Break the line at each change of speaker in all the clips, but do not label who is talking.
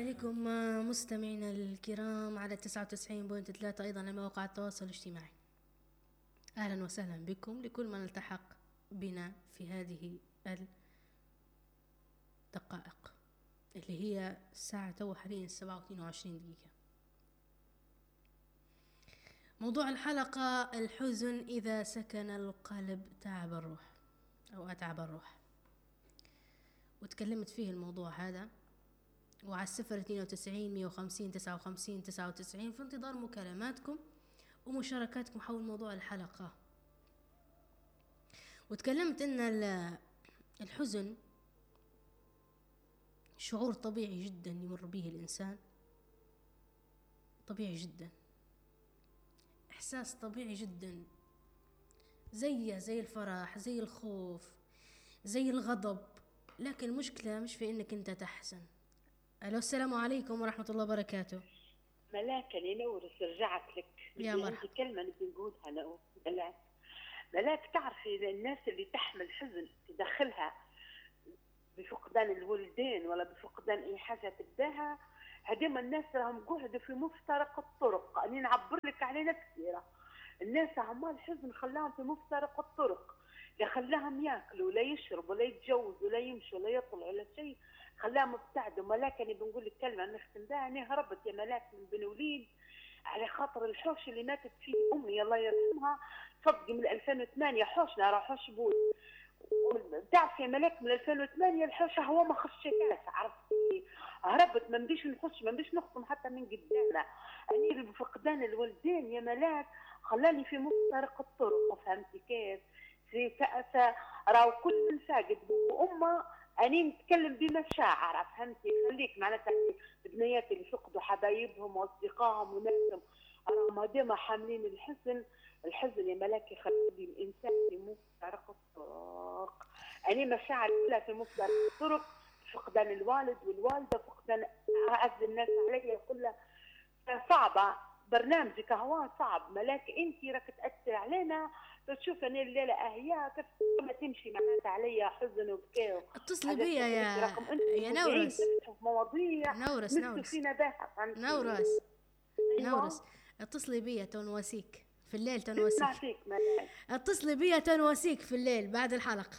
عليكم مستمعينا الكرام على 99.3 أيضا على مواقع التواصل الاجتماعي. أهلا وسهلا بكم لكل من التحق بنا في هذه الدقائق اللي هي الساعة تو حاليا 7:22 دقيقة. موضوع الحلقة: الحزن إذا سكن القلب تعب الروح أو أتعب الروح، وتكلمت فيه الموضوع هذا، وعلى 092-150-59-99 في انتظار مكالماتكم ومشاركاتكم حول موضوع الحلقة. وتكلمت ان الحزن شعور طبيعي جدا يمر به الإنسان، طبيعي جدا، إحساس طبيعي جدا، زي الفرح، زي الخوف، زي الغضب. لكن المشكلة مش في انك انت تحزن. الو، السلام عليكم ورحمة الله وبركاته.
ملاك نورس، رجعت لك.
يا
عندي
مرحبا.
كلمة نبي نقولها أنا ملاك تعرفي الناس اللي تحمل حزن تدخلها بفقدان الولدين ولا بفقدان أي حاجة تبداها، هديما الناس راهم قعدوا في مفترق الطرق. أنا نعبر لك علينا كثيرة. الناس عمال الحزن خلاهم في مفترق الطرق، لا خلاهم ياكلوا لا يشربوا لا يتجوزوا لا يمشوا لا يطلعوا لا شيء، خلاهم ابتعدوا. ملاك أنا بنقول لك كلمة نختم بها. أنا هربت يا ملاك من بن وليد على خاطر الحوش اللي ماتت فيه أمي الله يرحمها، صدقي من 2008 حوشنا راه حوش بود. تعرف يا ملاك من 2008 الحوشة هو ما خشيتهاش، عرفتي؟ هربت، ما نبيش نخش، ما نبيش نخصم حتى من قدامنا. أنا بفقدان الولدين يا ملاك خلاني في مفترق الطرق، فهمتي كيف؟ في كأسة راهو كل فاقد وأمه. أنا نتكلم بمشاعر، فهمتي؟ خليك معناتها البنيات اللي فقدوا حبايبهم واصدقائهم وناسهم راهم هذوما حاملين الحزن. الحزن يا ملاك يخلي الإنسان في مفترق الطرق. أنا مشاعر كلها في مفترق الطرق، فقدان الوالد والوالدة، فقدان أعز الناس عليا كلها صعبة. برنامجك هو صعب ملاك، انت راك تأثر علينا. تشوف انا الليلة اهيا كيف ما تمشي معناتها عليا حزن وبكاء.
اتصلي بيا يا نورس.
مواضيع
نورس
نكتب فينا بها،
نورس
أيوة.
نورس، اتصلي بيا تنواسيك في الليل، تنواسيك.
فيك ملاك.
اتصلي بيا تنواسيك في الليل بعد الحلقة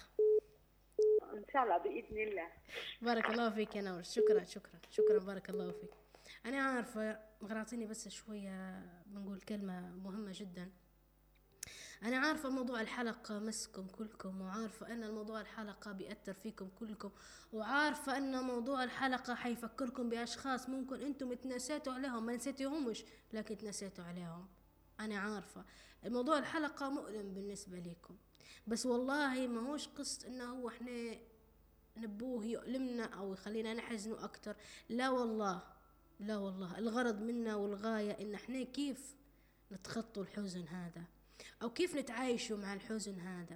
ان شاء الله باذن الله.
بارك الله فيك يا نورس، شكرا شكرا شكرا، بارك الله فيك. انا عارفة، غراطيني بس شوية بنقول كلمة مهمة جدا. أنا عارفة موضوع الحلقة مسكم كلكم، وعارفة أن الموضوع الحلقة بيأثر فيكم كلكم، وعارفة أن موضوع الحلقة حيفكركم بأشخاص ممكن أنتم تنسيتوا عليهم، ما نسيتوهمش لكن تنسيتوا عليهم. أنا عارفة الموضوع الحلقة مؤلم بالنسبة لكم، بس والله ما هوش قصة أنه هو إحنا نبوه يؤلمنا أو يخلينا نحزنوا أكتر. لا والله، لا والله، الغرض منا والغاية إن إحنا كيف نتخطوا الحزن هذا أو كيف نتعايشوا مع الحزن هذا،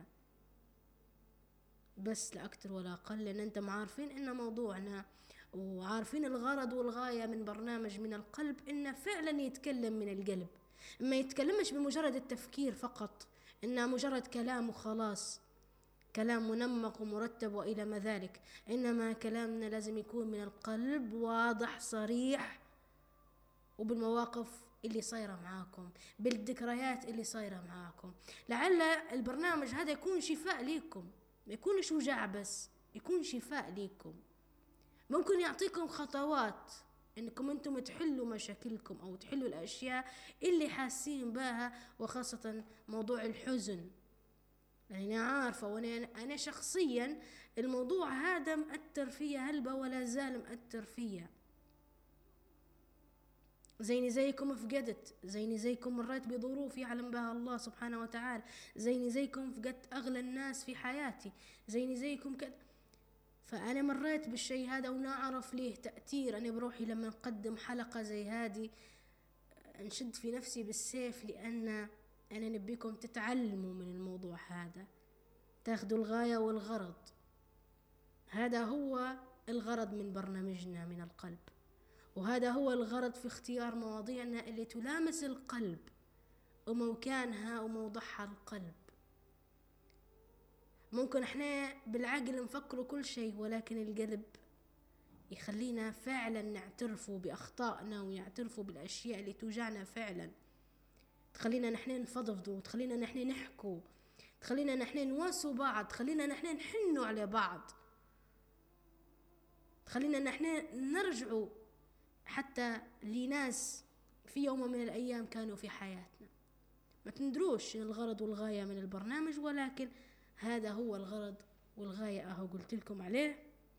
بس لا أكتر ولا أقل. لأن أنتم عارفين إن موضوعنا وعارفين الغرض والغاية من برنامج من القلب إنه فعلا يتكلم من القلب، ما يتكلمش بمجرد التفكير فقط، إنه مجرد كلام وخلاص، كلام منمق ومرتب وإلى ما ذلك. إنما كلامنا لازم يكون من القلب، واضح صريح، وبالمواقف اللي صايرة معاكم، بالذكريات اللي صايرة معاكم. لعل البرنامج هذا يكون شفاء ليكم، ما يكونش وجع بس، يكون شفاء ليكم. ممكن يعطيكم خطوات انكم انتم تحلوا مشاكلكم او تحلوا الاشياء اللي حاسين بها، وخاصة موضوع الحزن. يعني أنا عارفة، وأنا شخصيا الموضوع هذا مأثر فيا هلبة ولا زال مأثر فيا. زيني زيكم فقدت، زيني زيكم مريت بظروف يعلم بها الله سبحانه وتعالى، زيني زيكم فقدت أغلى الناس في حياتي، زيني زيكم كده. فأنا مريت بالشيء هذا ونعرف ليه تأثير. أنا بروحي لما نقدم حلقة زي هذه نشد في نفسي بالسيف، لأن أنا نبيكم تتعلموا من الموضوع هذا، تاخدوا الغاية والغرض. هذا هو الغرض من برنامجنا من القلب، وهذا هو الغرض في اختيار مواضيعنا اللي تلامس القلب ومكانها وموضعها القلب. ممكن احنا بالعقل نفكروا كل شيء، ولكن القلب يخلينا فعلا نعترفوا بأخطائنا ونعترفوا بالأشياء اللي توجعنا فعلا، تخلينا نحن نفضفضوا، تخلينا نحن نحكوا، تخلينا نحن نواسوا بعض، تخلينا نحن نحنوا على بعض، تخلينا نحن نرجعوا حتى لناس في يوم من الأيام كانوا في حياتنا. ما تندروش الغرض والغاية من البرنامج، ولكن هذا هو الغرض والغاية أهو قلت لكم عليه.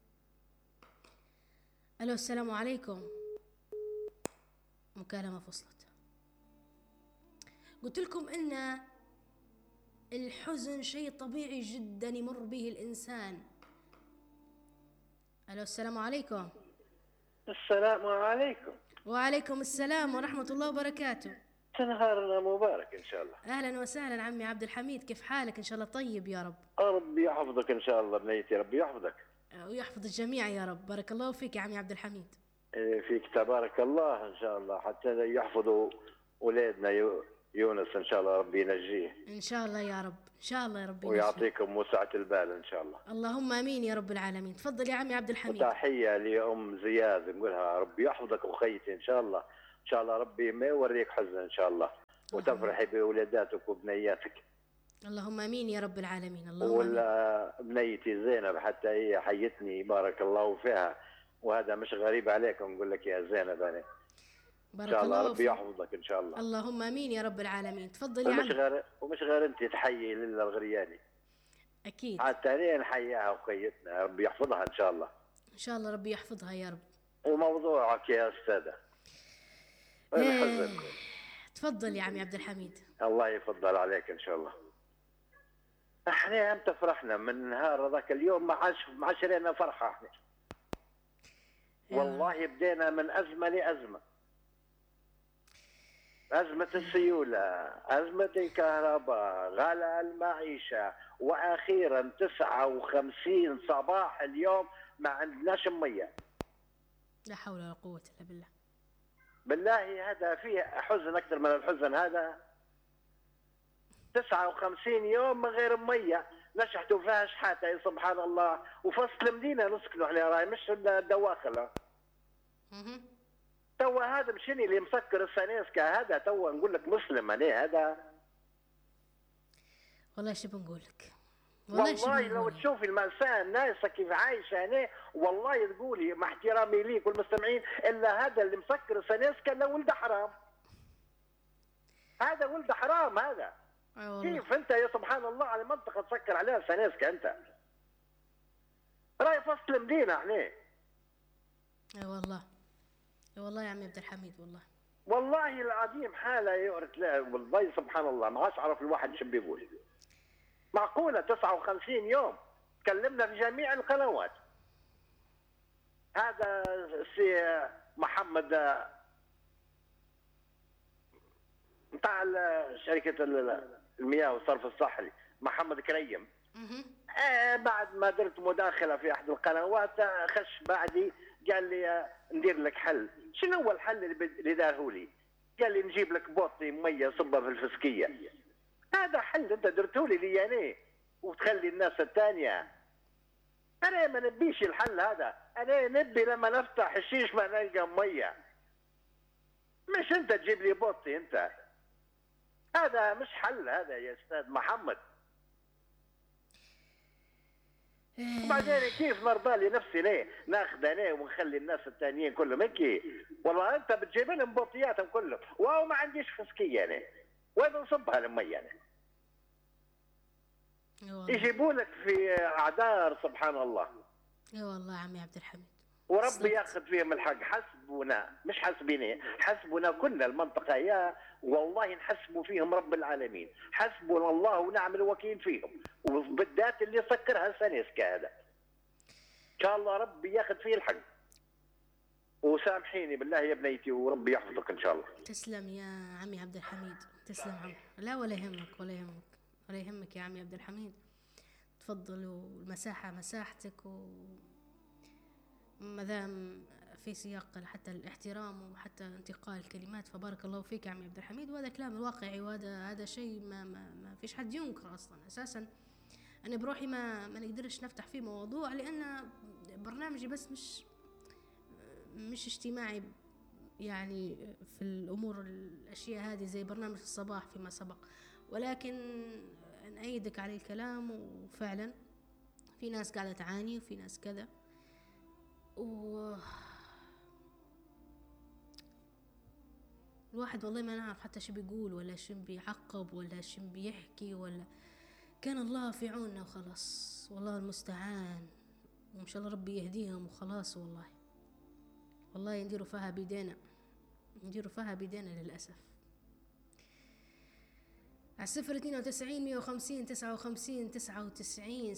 ألو السلام عليكم. مكالمة فصلت. قلت لكم إن الحزن شيء طبيعي جدا يمر به الإنسان. ألو السلام عليكم.
السلام عليكم.
وعليكم السلام ورحمة الله وبركاته.
نهارنا مبارك إن شاء الله.
أهلا وسهلا عمي عبد الحميد، كيف حالك؟ إن شاء الله طيب يا رب.
ربي يحفظك إن شاء الله بنيتي، ربي يحفظك
ويحفظ الجميع يا رب. بارك الله فيك يا عمي عبد الحميد.
فيك تبارك الله إن شاء الله، حتى يحفظوا أولادنا يونس إن شاء الله ربي ينجيه
إن شاء الله يا رب، إن شاء الله يا رب
ويعطيكم وسعة البال إن شاء الله.
اللهم آمين يا رب العالمين. تفضل يا عمي عبد الحميد.
وتحية لأم زياد نقولها ربي يحفظك أخيتي إن شاء الله، إن شاء الله ربي ما يوريك حزن إن شاء الله، وتفرحي بولاداتك وبنياتك.
اللهم امين يا رب العالمين. اللهم
ولا بنيتي زينب حتى هي حيتني بارك الله فيها، وهذا مش غريب عليكم نقول لك يا زينب انا
بارك
ان شاء الله
الله
ربي يحفظك ان شاء الله.
اللهم امين يا رب العالمين. تفضل يا عمي.
ومش غير انت تحيي لله الغرياني
اكيد،
حتى هي نحييها وخيتنا ربي يحفظها ان شاء الله.
ان شاء الله ربي يحفظها يا رب.
وموضوعك يا استاذه الحزن.
تفضل يا عمي عبد الحميد.
الله يفضل عليك ان شاء الله. احنا امتى فرحنا من نهار ذاك اليوم؟ ما عادش لنا فرحه احنا. والله بدينا من ازمه لازمه، ازمه السيوله، ازمه الكهرباء، غلاء المعيشه، واخيرا 59 صباح اليوم ما عندناش ميه.
لا حول ولا قوه الا بالله.
بالله هذا فيه حزن اكثر من الحزن هذا. 59 يوم من غير ميه، نشحتوا فيها شحاته يا سبحان الله، وفصل المدينه نسكنوا احنا راي مش الدواخل. توا هذا مشيني اللي مسكر السانيسكا هذا توا نقول لك مسلم انا هذا.
والله شو بنقول لك؟
والله لو تشوفي المأساة الناس كيف عايشة هنا، والله تقولي مع احترامي ليك والمستمعين إلا هذا اللي مسكر السانيسكا لا ولد حرام. هذا ولد حرام هذا. كيف أنت يا سبحان الله على منطقة تسكر عليها السانيسكا أنت؟ راي فصل مدينة احنا.
اي والله، اي والله يا عمي عبد الحميد والله.
والله العظيم حالة يورث لها والله سبحان الله ما عادش عرف الواحد شو بيقول. معقولة 59 يوم تكلمنا في جميع القنوات. هذا السي محمد بتاع شركة المياه والصرف الصحي محمد كريم، بعد ما درت مداخلة في أحد القنوات خش بعدي قال لي ندير لك حل. شنو هو الحل اللي داره لي؟ قال لي نجيب لك بوطي مية صبها في الفسكية. هذا حل انت درته لي انا وتخلي الناس الثانيه. انا ما نبيش الحل هذا، انا نبي لما نفتح الشيش ما نلقى ميه، مش انت تجيب لي بوطي انت. هذا مش حل هذا يا استاذ محمد. وبعدين كيف نرضى لنفسي ليه؟ ناخذ انا ونخلي الناس الثانيين كلهم هيك؟ والله انت بتجيب لهم بوطياتهم كلهم، واو ما عنديش فسكيه انا، وين نصبها المية يعني؟ يجيبوا لك في اعذار سبحان الله.
اي والله عمي عبد الحميد.
وربي ياخذ فيهم الحق. حسبنا مش حسبيني، حسبنا كنا المنطقه يا والله نحسبوا فيهم رب العالمين. حسبنا الله ونعم الوكيل فيهم، وبالذات اللي سكرها السانيسكا هذا. ان شاء الله ربي ياخذ فيه الحق. وسامحيني بالله يا بنيتي وربي يحفظك ان شاء الله.
تسلم يا عمي عبد الحميد، تسلم عمي. لا ولا يهمك ولا يهمك ولا يهمك يا عمي عبد الحميد. تفضل، والمساحة مساحتك، ومدام في سياق حتى الاحترام وحتى انتقال الكلمات فبارك الله فيك يا عمي عبد الحميد. وهذا كلام الواقعي، وهذا شيء ما فيش حد ينكر اصلا. اساسا انا بروحي ما نقدرش نفتح فيه موضوع، لان برنامجي بس مش اجتماعي يعني في الأمور الأشياء هذه زي برنامج الصباح فيما سبق، ولكن نأيدك على الكلام. وفعلا في ناس قاعدة تعاني وفي ناس كذا، الواحد والله ما نعرف حتى شو بيقول ولا شو بيعقب ولا شو بيحكي، ولا كان الله في عوننا وخلاص، والله المستعان، وإن شاء الله ربي يهديهم وخلاص. والله نديروا فيها بيدينا للأسف. على 092-150-59-99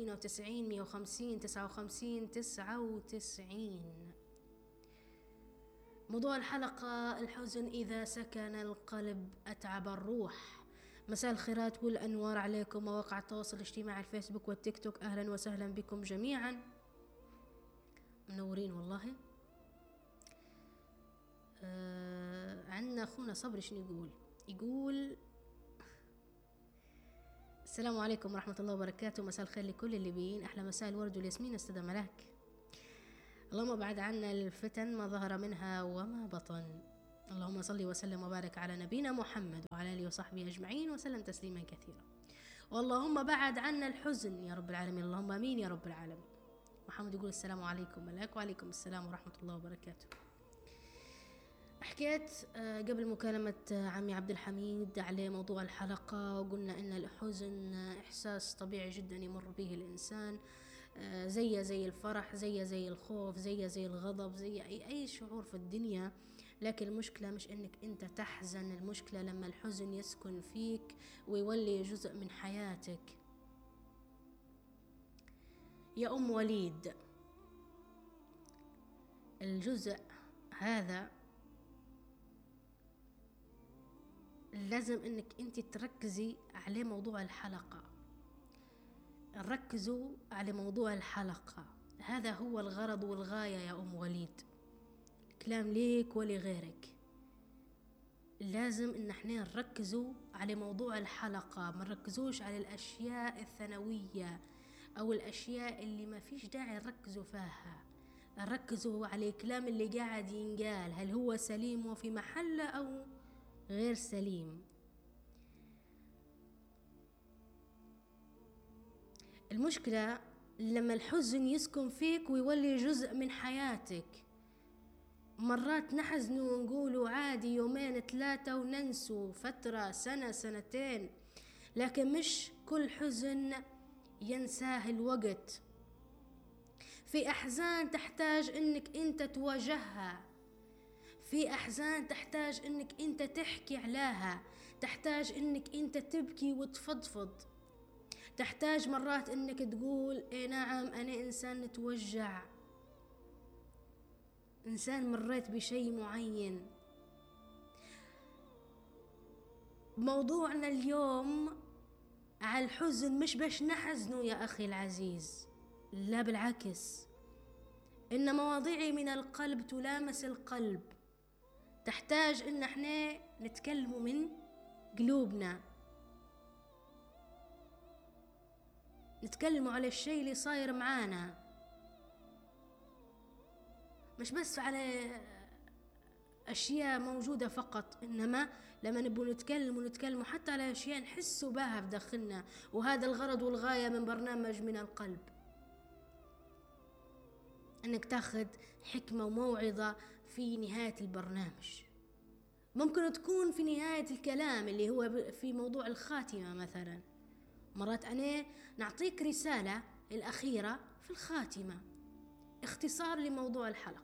092-150-59-99. موضوع الحلقة: الحزن إذا سكن القلب أتعب الروح. مساء الخيرات والأنوار عليكم مواقع التواصل الاجتماعي الفيسبوك والتيك توك، أهلا وسهلا بكم جميعا، منورين والله. عندنا أخونا صبري شنو يقول السلام عليكم ورحمة الله وبركاته، مساء الخير لكل اللي بين، أحلى مساء الورد والياسمين أستاذ ملاك. اللهم بعد عنا الفتن ما ظهر منها وما بطن. اللهم صل وسلم وبارك على نبينا محمد وعلى آله وصحبه أجمعين وسلم تسليما كثيرا. واللهم بعد عنا الحزن يا رب العالمين، اللهم آمين يا رب العالمين. محمد يقول السلام عليكم ملاك. وعليكم السلام ورحمة الله وبركاته. حكيت قبل مكالمة عمي عبد الحميد على موضوع الحلقة، وقلنا إن الحزن إحساس طبيعي جدا يمر به الإنسان، زي الفرح، زي الخوف، زي الغضب، زي أي شعور في الدنيا. لكن المشكلة مش إنك أنت تحزن، المشكلة لما الحزن يسكن فيك ويولي جزء من حياتك. يا أم وليد، الجزء هذا لازم إنك أنت تركزي عليه. موضوع الحلقة، ركزوا على موضوع الحلقة، هذا هو الغرض والغاية يا أم وليد، كلام ليك ولغيرك. لازم إن احنا نركزوا على موضوع الحلقة، ما نركزوش على الأشياء الثانوية أو الأشياء اللي ما فيش داعي نركزوا فيها. ركزوا على الكلام اللي قاعد ينقال، هل هو سليم وفي محله أو غير سليم. المشكلة لما الحزن يسكن فيك ويولي جزء من حياتك. مرات نحزن ونقولوا عادي يومين 3 وننسوا فترة، سنة، سنتين، لكن مش كل حزن ينساه الوقت. في أحزان تحتاج إنك أنت تواجهها، في أحزان تحتاج إنك أنت تحكي عليها، تحتاج إنك أنت تبكي وتفضفض، تحتاج مرات إنك تقول إيه نعم أنا إنسان نتوجع، إنسان مريت بشيء معين. موضوعنا اليوم على الحزن مش باش نحزنوا يا أخي العزيز، لا بالعكس، إن مواضيعي من القلب تلامس القلب، تحتاج إن احنا نتكلموا من قلوبنا، نتكلموا على الشيء اللي صاير معانا، مش بس على أشياء موجودة فقط، إنما لما نبغوا نتكلموا حتى على أشياء نحسوا بها بداخلنا. وهذا الغرض والغاية من برنامج من القلب، أنك تاخذ حكمة وموعظة في نهاية البرنامج. ممكن تكون في نهاية الكلام اللي هو في موضوع الخاتمة مثلا، مرات أنا نعطيك رسالة الأخيرة في الخاتمة، اختصار لموضوع الحلقة.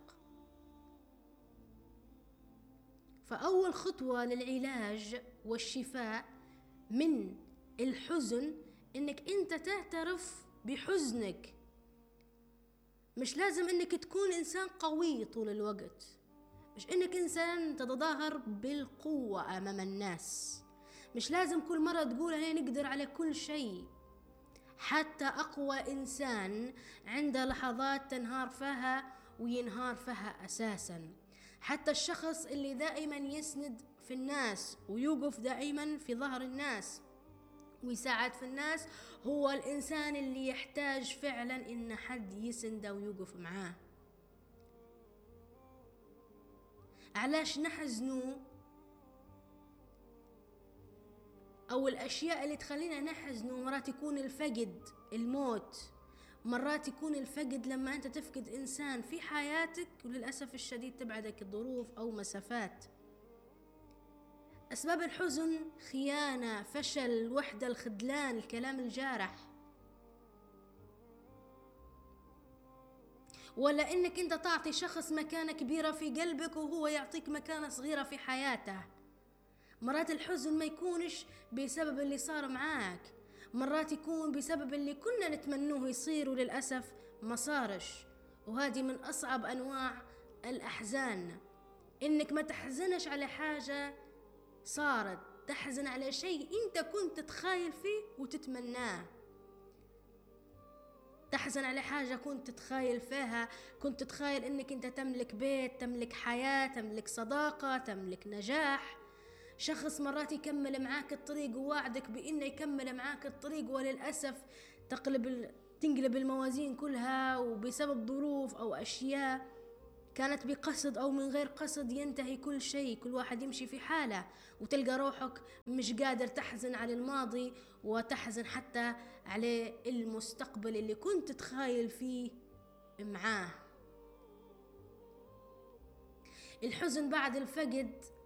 فأول خطوة للعلاج والشفاء من الحزن إنك أنت تعترف بحزنك. مش لازم إنك تكون إنسان قوي طول الوقت، مش إنك إنسان تتظاهر بالقوة أمام الناس، مش لازم كل مرة تقول أنا نقدر على كل شيء. حتى أقوى إنسان عنده لحظات تنهار فيها وينهار فيها أساساً. حتى الشخص اللي دائما يسند في الناس ويوقف دائما في ظهر الناس ويساعد في الناس، هو الإنسان اللي يحتاج فعلا إن حد يسنده ويوقف معاه. علاش نحزنوا، أو الأشياء اللي تخلينا نحزنوا. مرات يكون الفقد، الموت. مرات يكون الفقد لما أنت تفقد إنسان في حياتك، وللأسف الشديد تبعدك الظروف أو مسافات. أسباب الحزن: خيانة، فشل، الوحدة، الخذلان، الكلام الجارح. ولا إنك أنت تعطي شخص مكانة كبيرة في قلبك وهو يعطيك مكانة صغيرة في حياته. مرات الحزن ما يكونش بسبب اللي صار معاك، مرات يكون بسبب اللي كنا نتمنوه يصير وللأسف ما صارش. وهذه من أصعب أنواع الأحزان، إنك ما تحزنش على حاجة صارت، تحزن على شيء أنت كنت تتخيل فيه وتتمناه. تحزن على حاجة كنت تتخيل فيها، كنت تتخيل إنك أنت تملك بيت، تملك حياة، تملك صداقة، تملك نجاح. شخص مرات يكمل معاك الطريق ووعدك بإنه يكمل معاك الطريق، وللأسف تنقلب الموازين كلها، وبسبب ظروف أو أشياء كانت بقصد أو من غير قصد ينتهي كل شيء، كل واحد يمشي في حاله، وتلقى روحك مش قادر تحزن على الماضي، وتحزن حتى على المستقبل اللي كنت تخايل فيه معاه. الحزن بعد الفقد